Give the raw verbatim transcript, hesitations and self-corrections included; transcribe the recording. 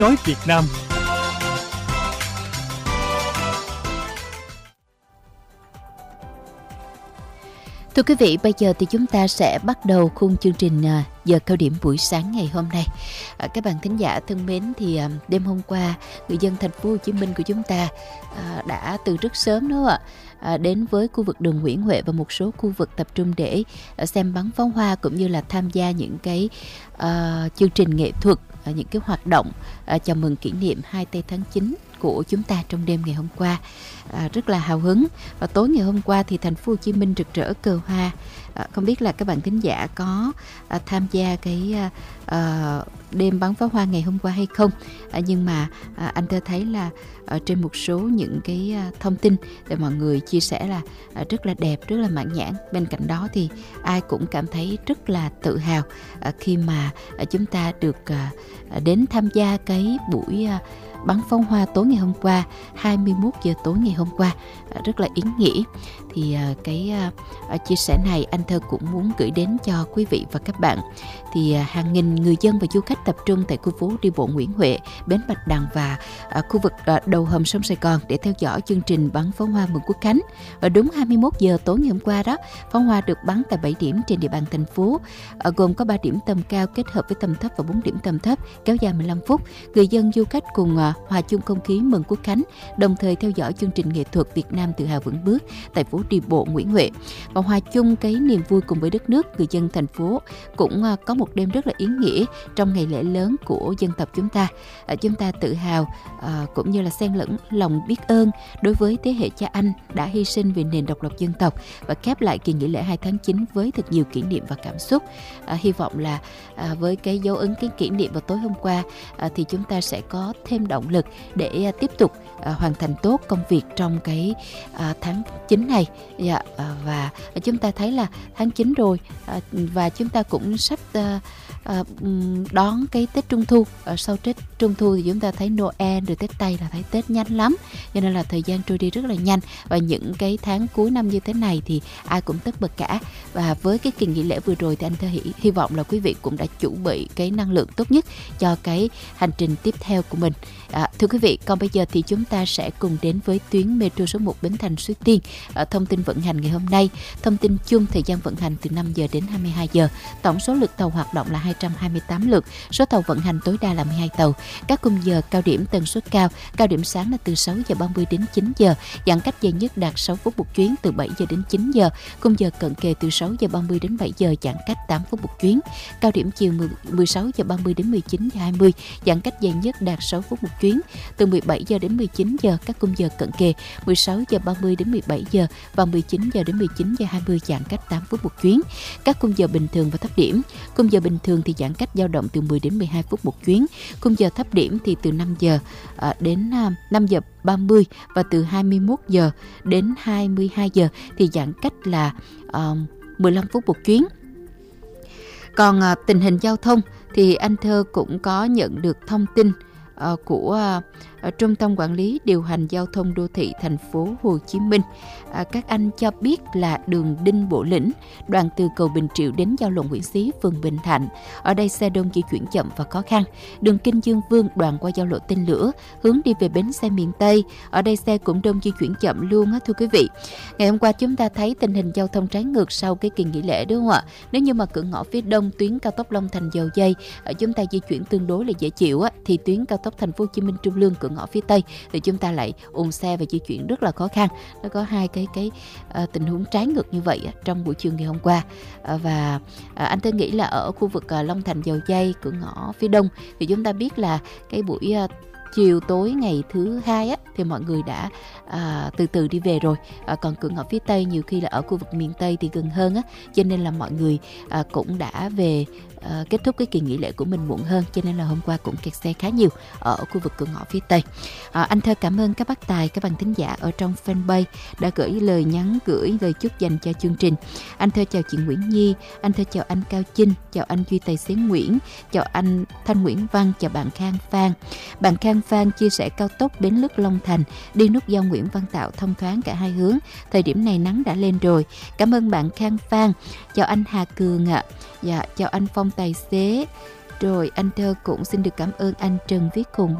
nói Việt Nam. Thưa quý vị, bây giờ thì chúng ta sẽ bắt đầu khung chương trình giờ cao điểm buổi sáng ngày hôm nay. À, các bạn thính giả thân mến, thì à, đêm hôm qua người dân thành phố Hồ Chí Minh của chúng ta à, đã từ rất sớm đó ạ à, đến với khu vực đường Nguyễn Huệ và một số khu vực tập trung để à, xem bắn pháo hoa cũng như là tham gia những cái à, chương trình nghệ thuật, à, những cái hoạt động à, chào mừng kỷ niệm hai mươi tư tháng chín của chúng ta trong đêm ngày hôm qua. À, rất là hào hứng. Và tối ngày hôm qua thì thành phố Hồ Chí Minh rực rỡ cờ hoa. À, không biết là các bạn thính giả có à, tham gia cái à, đêm bắn pháo hoa ngày hôm qua hay không. À, nhưng mà à, anh Thơ thấy là à, trên một số những cái à, thông tin để mọi người chia sẻ là à, rất là đẹp, rất là mãn nhãn. Bên cạnh đó thì ai cũng cảm thấy rất là tự hào à, khi mà à, chúng ta được à, đến tham gia cái buổi à, bắn pháo hoa tối ngày hôm qua, hai mươi mốt giờ tối ngày hôm qua, rất là ý nghĩa. Thì cái uh, chia sẻ này anh Thơ cũng muốn gửi đến cho quý vị và các bạn. Thì uh, hàng nghìn người dân và du khách tập trung tại khu phố đi bộ Nguyễn Huệ, bến Bạch Đằng và uh, khu vực uh, đầu hầm sông Sài Gòn để theo dõi chương trình bắn pháo hoa mừng Quốc khánh. Và đúng hai mươi mốt giờ tối ngày hôm qua đó, pháo hoa được bắn tại bảy điểm trên địa bàn thành phố, uh, gồm có ba điểm tầm cao kết hợp với tầm thấp và bốn điểm tầm thấp, kéo dài mười lăm phút. Người dân du khách cùng uh, hòa chung không khí mừng Quốc khánh, đồng thời theo dõi chương trình nghệ thuật Việt Nam tự hào vững bước tại phố đi bộ Nguyễn Huệ. Và hòa chung cái niềm vui cùng với đất nước, người dân thành phố cũng uh, có một đêm rất là ý nghĩa trong ngày lễ lớn của dân tộc chúng ta. Uh, chúng ta tự hào uh, cũng như là xen lẫn lòng biết ơn đối với thế hệ cha anh đã hy sinh vì nền độc lập dân tộc, và khép lại kỳ nghỉ lễ hai tháng chín với thật nhiều kỷ niệm và cảm xúc. Uh, hy vọng là uh, với cái dấu ấn cái kỷ niệm vào tối hôm qua uh, thì chúng ta sẽ có thêm động lực để uh, tiếp tục uh, hoàn thành tốt công việc trong cái uh, tháng chín này. Dạ, uh, và chúng ta thấy là tháng chín rồi uh, và chúng ta cũng sắp uh, uh, đón cái Tết Trung Thu. Ở sau Tết Trung Thu thì chúng ta thấy Noel rồi Tết Tây là thấy Tết nhanh lắm, cho nên là thời gian trôi đi rất là nhanh. Và những cái tháng cuối năm như thế này thì ai cũng tất bật cả. Và với cái kỳ nghỉ lễ vừa rồi thì anh Thơ hy, hy vọng là quý vị cũng đã chuẩn bị cái năng lượng tốt nhất cho cái hành trình tiếp theo của mình. À, thưa quý vị, còn bây giờ thì chúng ta sẽ cùng đến với tuyến metro số một Bến Thành Suối Tiên. À, thông tin vận hành ngày hôm nay, thông tin chung thời gian vận hành từ năm giờ đến hai mươi hai giờ. Tổng số lượt tàu hoạt động là hai trăm hai mươi tám lượt, số tàu vận hành tối đa là mười hai tàu. Các khung giờ cao điểm tần suất cao, cao điểm sáng là từ sáu giờ ba mươi đến chín giờ, giãn cách dài nhất đạt sáu phút một chuyến từ bảy giờ đến chín giờ, khung giờ cận kề từ sáu giờ ba mươi đến bảy giờ, giãn cách tám phút một chuyến. Cao điểm chiều mười sáu giờ ba mươi đến mười chín giờ hai mươi, giãn cách dài nhất đạt sáu phút một chuyến từ mười bảy giờ đến mười chín giờ, các khung giờ cận kề mười sáu giờ ba mươi đến mười bảy giờ và mười chín giờ đến mười chín giờ hai mươi, giãn cách tám phút một chuyến. Các khung giờ bình thường và thấp điểm, khung giờ bình thường thì giãn cách dao động từ mười đến mười hai phút một chuyến, khung giờ thấp điểm thì từ năm giờ đến năm giờ ba mươi và từ hai mươi mốt giờ đến hai mươi hai giờ thì giãn cách là uh, mười lăm phút một chuyến. Còn uh, tình hình giao thông thì anh Thơ cũng có nhận được thông tin uh, của uh, ở Trung tâm Quản lý Điều hành Giao thông Đô thị thành phố Hồ Chí Minh. À, các anh cho biết là đường Đinh Bộ Lĩnh, đoạn từ cầu Bình Triệu đến giao lộ Nguyễn Xí, phường Bình Thạnh. Ở đây xe đông di chuyển chậm và khó khăn. Đường Kinh Dương Vương, đoạn qua giao lộ Tên Lửa, hướng đi về bến xe miền Tây. Ở đây xe cũng đông di chuyển chậm luôn á, thưa quý vị. Ngày hôm qua chúng ta thấy tình hình giao thông trái ngược sau cái kỳ nghỉ lễ, đúng không ạ? Nếu như mà cửa ngõ phía đông tuyến cao tốc Long Thành Dầu Giây chúng ta di chuyển tương đối là dễ chịu á, thì tuyến cao tốc Thành phố Hồ Chí Minh Trung Lương cửa ngõ phía tây thì chúng ta lại ùn xe và di chuyển rất là khó khăn. Nó có hai cái cái uh, tình huống trái ngược như vậy uh, trong buổi chiều ngày hôm qua. Uh, và uh, anh tôi nghĩ là ở khu vực uh, Long Thành Dầu Giây cửa ngõ phía đông thì chúng ta biết là cái buổi uh, chiều tối ngày thứ hai á, thì mọi người đã à, từ từ đi về rồi. À, còn cửa ngõ phía tây nhiều khi là ở khu vực miền Tây thì gần hơn á, cho nên là mọi người à, cũng đã về à, kết thúc cái kỳ nghỉ lễ của mình muộn hơn, cho nên là hôm qua cũng kẹt xe khá nhiều ở khu vực cửa ngõ phía tây. À, anh Thơ cảm ơn các bác tài, các bạn thính giả ở trong fanpage đã gửi lời nhắn, gửi lời chúc dành cho chương trình. Anh Thơ chào chị Nguyễn Nhi, anh Thơ chào anh Cao Chinh, chào anh Duy Tài Xế Nguyễn, chào anh Thanh Nguyễn Văn, chào bạn Khang Phan. Bạn Khang Phan chia sẻ cao tốc Bến Lức Long Thành đi nút giao Nguyễn Văn Tạo thông thoáng cả hai hướng. Thời điểm này nắng đã lên rồi. Cảm ơn bạn Khang Phan. Chào anh Hà Cường ạ. À. Dạ, chào anh Phong Tài Xế. Rồi anh Thơ cũng xin được cảm ơn anh Trần Viết Hùng